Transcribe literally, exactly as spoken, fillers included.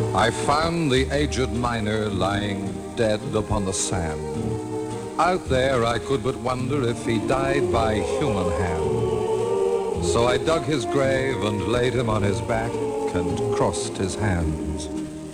I found the aged miner lying dead upon the sand. Out there I could but wonder if he died by human hand. So I dug his grave and laid him on his back and crossed his hands.